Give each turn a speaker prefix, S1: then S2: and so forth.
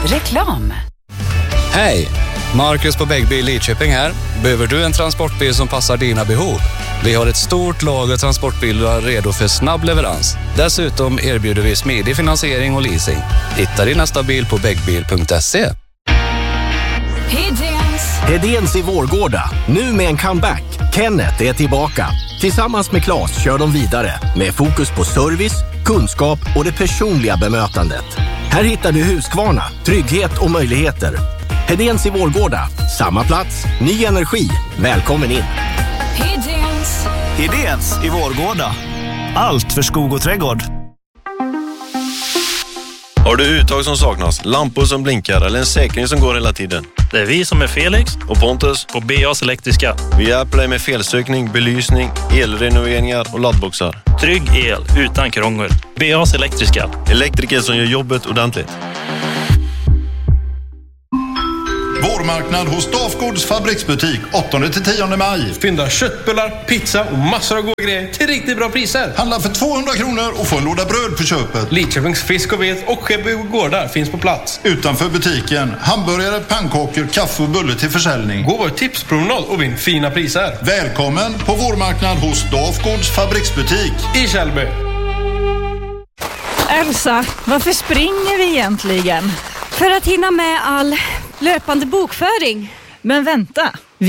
S1: Reklam.
S2: Hej! Marcus på Bäggbil Lidköping här. Behöver du en transportbil som passar dina behov? Vi har ett stort lager transportbilar redo för snabb leverans. Dessutom erbjuder vi smidig finansiering och leasing. Hitta din nästa bil på bäggbil.se.
S3: Hedéns i Vårgårda, nu med en comeback. Kenneth är tillbaka. Tillsammans med Claes kör de vidare med fokus på service, kunskap och det personliga bemötandet. Här hittar du Husqvarna, trygghet och möjligheter. Hedéns i Vårgårda, samma plats, ny energi. Välkommen in.
S4: Hedéns i Vårgårda. Allt för skog och trädgård.
S5: Har du uttag som saknas, lampor som blinkar eller en säkring som går hela tiden?
S6: Det är vi som är Felix
S5: och Pontus
S6: på BAs Elektriska.
S5: Vi hjälper dig med felsökning, belysning, elrenoveringar och laddboxar.
S6: Trygg el utan krångel. BAs Elektriska.
S5: Elektriker som gör jobbet ordentligt.
S7: Vårmarknad hos Dafgårds fabriksbutik 8-10 maj.
S8: Fynda köttbullar, pizza och massor av goda grejer till riktigt bra priser.
S7: Handla för 200 kronor och få en låda bröd på köpet.
S8: Lidköpings fisk och vet och Skebby gårdar finns på plats.
S7: Utanför butiken, hamburgare, pannkakor, kaffe och bulle till försäljning.
S8: Gå vår tipspromenad och vinn fina priser.
S7: Välkommen på vårmarknad hos Dafgårds fabriksbutik
S8: i Källby.
S9: Elsa, varför springer vi egentligen?
S10: För att hinna med all löpande bokföring.
S9: Men vänta,